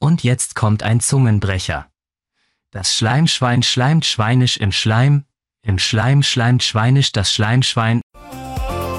Und jetzt kommt ein Zungenbrecher. Das Schleimschwein schleimt schweinisch im Schleim schleimt schweinisch das Schleimschwein.